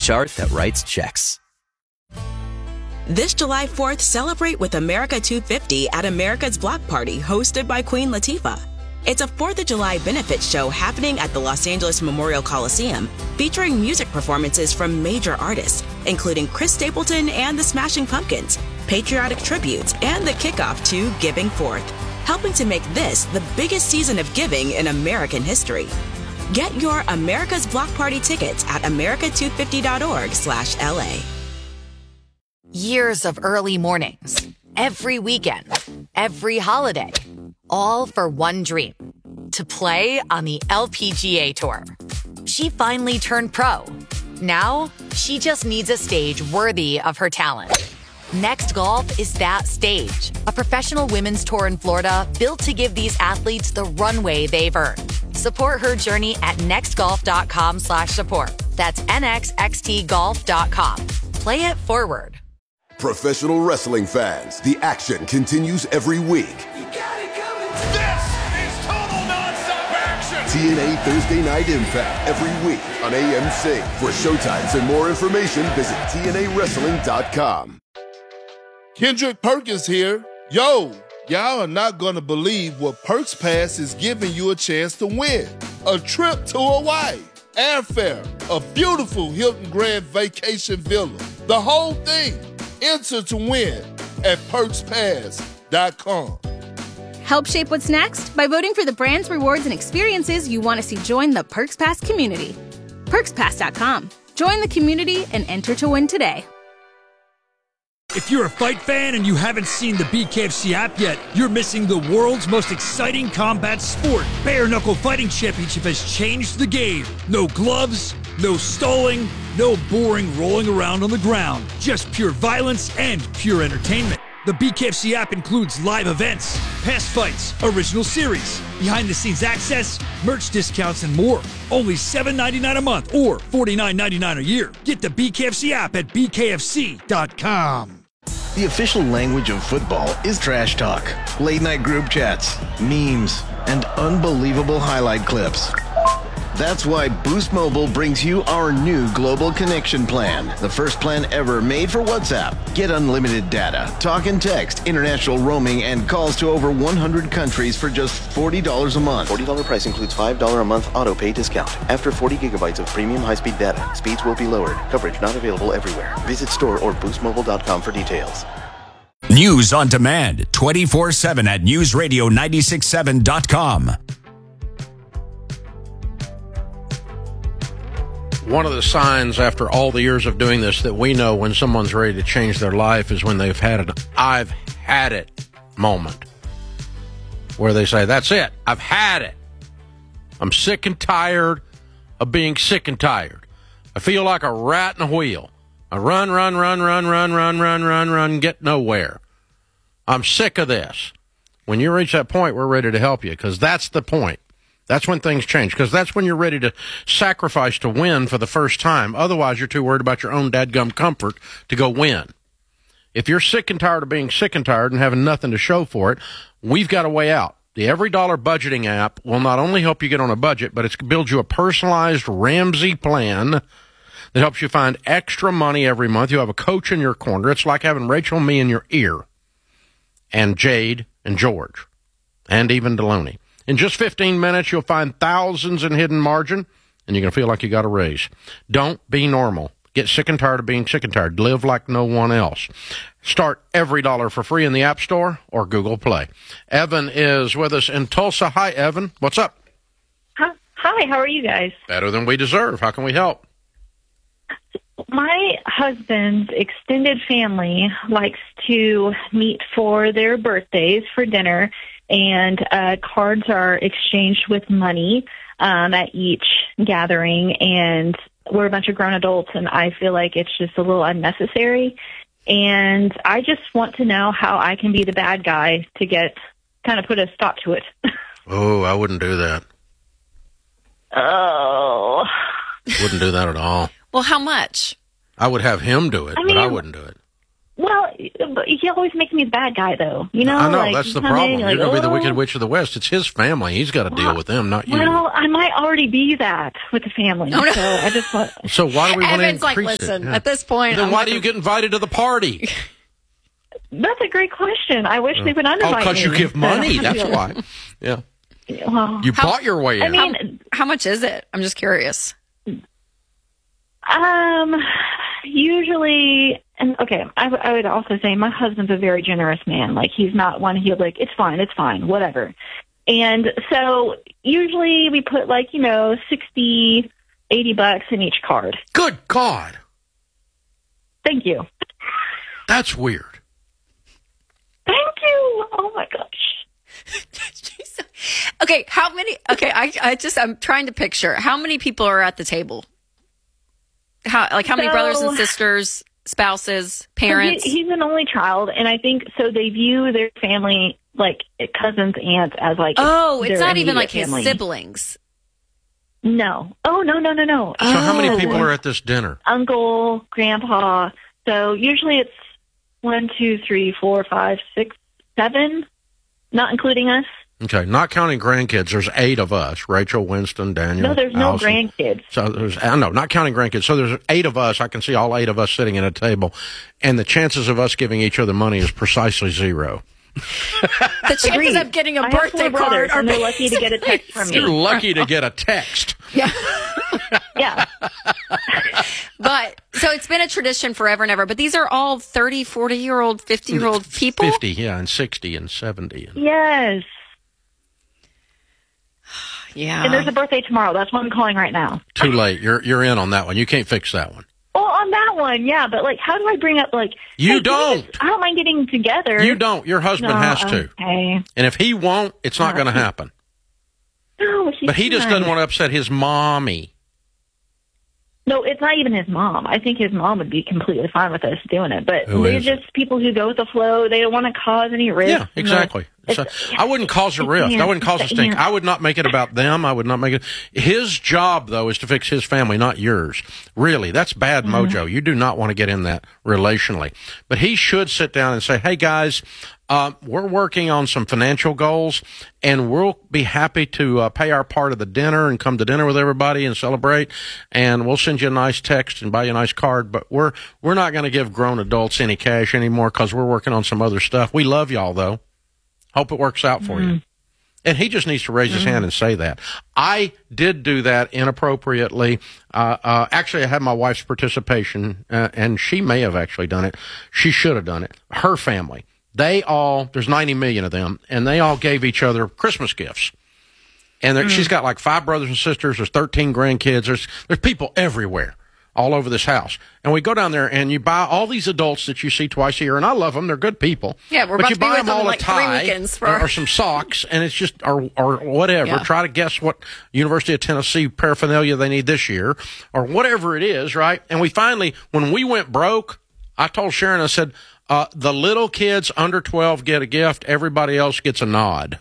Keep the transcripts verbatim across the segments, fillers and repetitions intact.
chart that writes checks. This July fourth, celebrate with America two fifty at America's Block Party, hosted by Queen Latifah. It's a fourth of July benefit show happening at the Los Angeles Memorial Coliseum, featuring music performances from major artists, including Chris Stapleton and the Smashing Pumpkins, patriotic tributes, and the kickoff to Giving Forth, helping to make this the biggest season of giving in American history. Get your America's Block Party tickets at america two fifty dot org slash L A. Years of early mornings, every weekend, every holiday, all for one dream, to play on the L P G A Tour. She finally turned pro. Now, she just needs a stage worthy of her talent. Next Golf is that stage, a professional women's tour in Florida built to give these athletes the runway they've earned. Support her journey at nextgolf.com slash support. That's N X X T golf dot com. Play it forward. Professional wrestling fans, the action continues every week. You got it coming. This is total nonstop action. T N A Thursday Night Impact every week on A M C. For showtimes and more information, visit T N A wrestling dot com. Kendrick Perkins here. Yo, y'all are not going to believe what Perks Pass is giving you a chance to win. A trip to Hawaii, airfare, a beautiful Hilton Grand Vacation Villa, the whole thing. Enter to win at perks pass dot com. Help shape what's next by voting for the brands, rewards, and experiences you want to see join the Perks Pass community. perks pass dot com. Join the community and enter to win today. If you're a fight fan and you haven't seen the B K F C app yet, you're missing the world's most exciting combat sport. Bare Knuckle Fighting Championship has changed the game. No gloves, no stalling, no boring rolling around on the ground. Just pure violence and pure entertainment. The B K F C app includes live events, past fights, original series, behind-the-scenes access, merch discounts, and more. Only seven dollars and ninety-nine cents a month or forty-nine dollars and ninety-nine cents a year. Get the B K F C app at B K F C dot com. The official language of football is trash talk, late-night group chats, memes, and unbelievable highlight clips. That's why Boost Mobile brings you our new Global Connection Plan, the first plan ever made for WhatsApp. Get unlimited data, talk and text, international roaming, and calls to over one hundred countries for just forty dollars a month. forty dollars price includes five dollars a month auto-pay discount. After forty gigabytes of premium high-speed data, speeds will be lowered. Coverage not available everywhere. Visit store or boost mobile dot com for details. News on demand, twenty-four seven at news radio nine six seven dot com. One of the signs after all the years of doing this that we know when someone's ready to change their life is when they've had an I've had it moment where they say, that's it, I've had it. I'm sick and tired of being sick and tired. I feel like a rat in a wheel. I run, run, run, run, run, run, run, run, run, get nowhere. I'm sick of this. When you reach that point, we're ready to help you because that's the point. That's when things change, because that's when you're ready to sacrifice to win for the first time. Otherwise, you're too worried about your own dadgum comfort to go win. If you're sick and tired of being sick and tired and having nothing to show for it, we've got a way out. The Every Dollar Budgeting app will not only help you get on a budget, but it's builds you a personalized Ramsey plan that helps you find extra money every month. You have a coach in your corner. It's like having Rachel and me in your ear, and Jade and George, and even Deloney. In just fifteen minutes, you'll find thousands in hidden margin, and you're going to feel like you got a raise. Don't be normal. Get sick and tired of being sick and tired. Live like no one else. Start Every Dollar for free in the App Store or Google Play. Evan is with us in Tulsa. Hi, Evan. What's up? Hi, how are you guys? Better than we deserve. How can we help? My husband's extended family likes to meet for their birthdays for dinner, and uh, cards are exchanged with money um, at each gathering, and we're a bunch of grown adults, and I feel like it's just a little unnecessary, and I just want to know how I can be the bad guy to get, kind of put a stop to it. Oh, I wouldn't do that. Oh. Wouldn't do that at all. Well, how much? I would have him do it, I mean, but I wouldn't do it. Well, he always makes me the bad guy, though. You know, I know, like, that's the come problem. in, You're like, going to be the oh. Wicked Witch of the West. It's his family. He's got to deal with them, not you. Well, I might already be that with the family. Oh, no. So I just want. So why do we want to Evan's like, increase listen, it? Yeah. at this point, Then I'm why not do you gonna- get invited to the party? That's a great question. I wish they would Oh, uninvite me. because you give money. But I That's feel- why. Yeah. Well, You bought your way in. I mean, How much is it? I'm just curious. Um, usually, and okay, I, w- I would also say my husband's a very generous man. Like, he's not one, he'll be like, it's fine, it's fine, whatever. And so usually we put like, you know, sixty, eighty bucks in each card. Good God. Thank you. That's weird. Thank you. Oh my gosh. Okay, how many? Okay, I, I just I'm trying to picture how many people are at the table. How like how many So- brothers and sisters, spouses, So parents? he, he's an only child, and I think so they view their family, like cousins, aunts, as like oh, it's their not even like immediate family. his siblings. No. Oh, no, no, no, no. So how many Oh. people are at this dinner? Uncle, grandpa. So usually it's one, two, three, four, five, six, seven, not including us. Okay, not counting grandkids, there's eight of us. Rachel, Winston, Daniel. No, there's no Allison. grandkids. So there's, I know, not counting grandkids. So there's eight of us. I can see all eight of us sitting at a table. And the chances of us giving each other money is precisely zero. The chances Agreed. of getting a I have birthday four card brothers, are and they're lucky to get a text from me. You're lucky to get a text. Yeah. Yeah. But so it's been a tradition forever and ever. But these are all thirty, forty year old, fifty year old people. fifty, yeah, and sixty and seventy. And Yes. Yeah. And there's a birthday tomorrow. That's why I'm calling right now. Too late. You're you're in on that one. You can't fix that one. Well, on that one, yeah. But, like, how do I bring up, like... You hey, can we don't. just- I don't mind getting together. You don't. Your husband No, has to. Okay. And if he won't, it's not No, going to he- happen. No, he's But he just fine. doesn't want to upset his mommy. No, it's not even his mom. I think his mom would be completely fine with us doing it. But Who they're is it? just people who go with the flow. They don't want to cause any risk. Yeah, exactly. So I wouldn't cause a rift. I wouldn't cause a stink. I would not make it about them. I would not make it. His job, though, is to fix his family, not yours. Really, that's bad Mm-hmm. mojo. You do not want to get in that relationally. But he should sit down and say, hey, guys, uh, we're working on some financial goals, and we'll be happy to uh, pay our part of the dinner and come to dinner with everybody and celebrate. And we'll send you a nice text and buy you a nice card. But we're we're not going to give grown adults any cash anymore because we're working on some other stuff. We love y'all, though. Hope it works out for Mm-hmm. you. And he just needs to raise his hand and say that. I did do that inappropriately. Uh, uh, actually, I had my wife's participation, uh, and she may have actually done it. She should have done it. Her family. They all, there's ninety million of them, and they all gave each other Christmas gifts. And there, she's got like five brothers and sisters. There's thirteen grandkids. There's, there's people everywhere, all over this house. And we go down there, and you buy all these adults that you see twice a year, and I love them. They're good people. Yeah, we're but about you to be buy with them all them a like three tie weekends for- or, or some socks, and it's just, or, or whatever. Yeah. Try to guess what University of Tennessee paraphernalia they need this year, or whatever it is, right? And we finally, when we went broke, I told Sharon, I said, uh, the little kids under twelve get a gift. Everybody else gets a nod.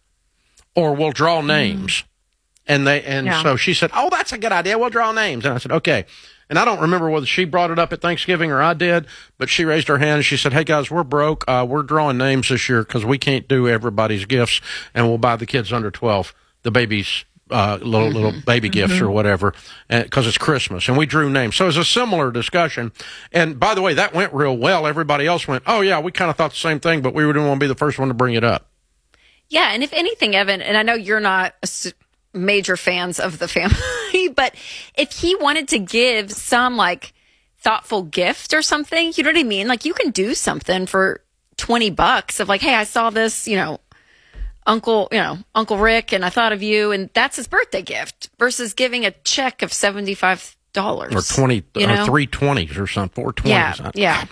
Or we'll draw names. Mm. And they, and Yeah. so she said, oh, that's a good idea. We'll draw names. And I said, okay. And I don't remember whether she brought it up at Thanksgiving or I did, but she raised her hand and she said, hey, guys, we're broke. Uh, we're drawing names this year because we can't do everybody's gifts, and we'll buy the kids under twelve, the babies, uh, little Mm-hmm. little baby Mm-hmm. gifts or whatever, because it's Christmas. And we drew names. So it was a similar discussion. And by the way, that went real well. Everybody else went, oh, yeah, we kind of thought the same thing, but we didn't want to be the first one to bring it up. Yeah, and if anything, Evan, and I know you're not a s- major fans of the family, but if he wanted to give some like thoughtful gift or something, you know what I mean? Like you can do something for twenty bucks of like, hey, I saw this, you know, Uncle, you know, Uncle Rick, and I thought of you, and that's his birthday gift versus giving a check of seventy-five dollars Or twenty, you or know? three twenties or something, four Yeah, twenties. yeah.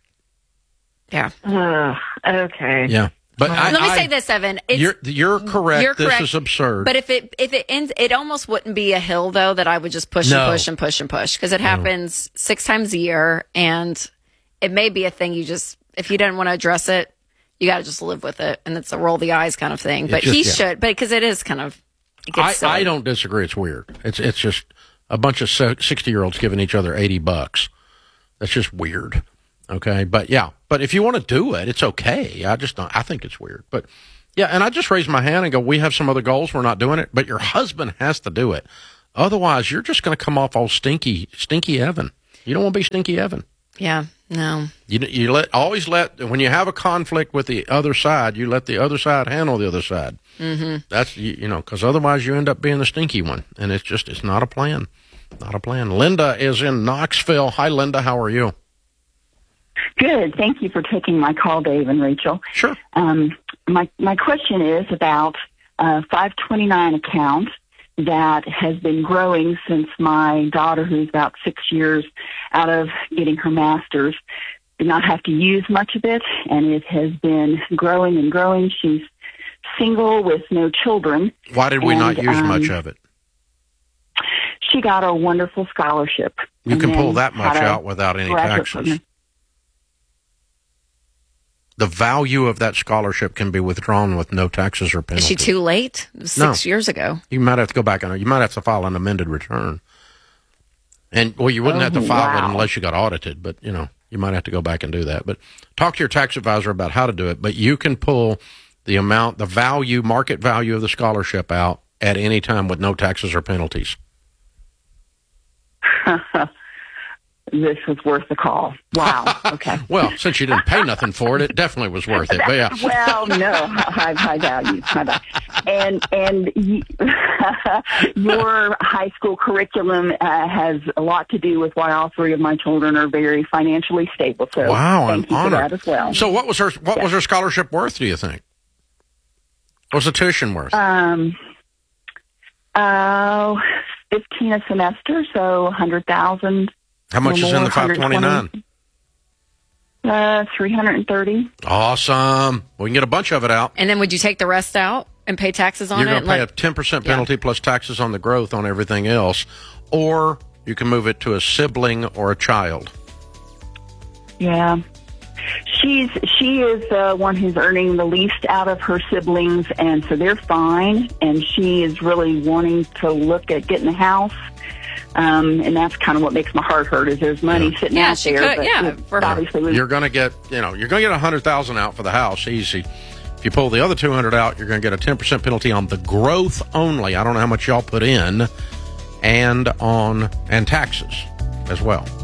Yeah. Uh, okay. Yeah. But I, Let me I, say this, Evan. It's, you're, you're correct. You're this correct. is absurd. But if it if it ends, it almost wouldn't be a hill though that I would just push No. and push and push and push because it happens six times a year, and it may be a thing you just if you didn't want to address it, you got to just live with it, and it's a roll the eyes kind of thing. But just- he yeah. should, but because it is kind of. It I, gets silly. I don't disagree. It's weird. It's it's just a bunch of sixty year olds giving each other eighty bucks. That's just weird. Okay, but yeah, But if you want to do it, it's okay. I just don't, I think it's weird. But yeah, and I just raise my hand and go, we have some other goals. We're not doing it. But your husband has to do it. Otherwise, you're just going to come off all stinky, stinky Evan. You don't want to be stinky Evan. Yeah, no. You you let always let when you have a conflict with the other side, you let the other side handle the other side. Mm-hmm. That's you, you know, because otherwise you end up being the stinky one, and it's just it's not a plan, not a plan. Linda is in Knoxville. Hi, Linda. How are you? Good. Thank you for taking my call, Dave and Rachel. Sure. Um, my my question is about a five twenty-nine account that has been growing since my daughter, who's about six years out of getting her master's, did not have to use much of it, and it has been growing and growing. She's single with no children. Why did we and, not use um, much of it? She got a wonderful scholarship. You can pull that much out without any taxes. Program. The value of that scholarship can be withdrawn with no taxes or penalties. Is she too late? Six no. years ago. You might have to go back and you might have to file an amended return. And well, you wouldn't oh, have to file wow. it unless you got audited, but you know, you might have to go back and do that. But talk to your tax advisor about how to do it. But you can pull the amount, the value, market value of the scholarship out at any time with no taxes or penalties. This was worth the call. Wow. Okay. Well, since you didn't pay nothing for it, it definitely was worth it. But yeah. Well, no, high, high value, high value. And and you, your high school curriculum uh, has a lot to do with why all three of my children are very financially stable. So wow, thank I'm you honored. for that as well. So what was her what yeah. was her scholarship worth? Do you think? What was the tuition worth? Um. Uh, fifteen a semester, so a hundred thousand. How much is in the five twenty-nine? Uh, three hundred and thirty. Awesome. We can get a bunch of it out. And then would you take the rest out and pay taxes on You're it? You're going to pay like, a ten percent penalty yeah. plus taxes on the growth on everything else, or you can move it to a sibling or a child. Yeah. She's she is the one who's earning the least out of her siblings, and so they're fine. And she is really wanting to look at getting a house, um, and that's kind of what makes my heart hurt. Is there's money yeah. sitting yeah, out there? Could, but yeah, for obviously her. You're going to get you know you're going to get a hundred thousand out for the house easy. If you pull the other two hundred out, you're going to get a ten percent penalty on the growth only. I don't know how much y'all put in, and on and taxes as well.